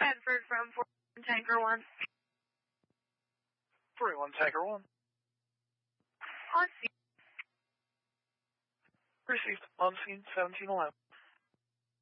Bradford from 41 Tanker 1. 41 Tanker 1. On scene. Received. On scene 1711.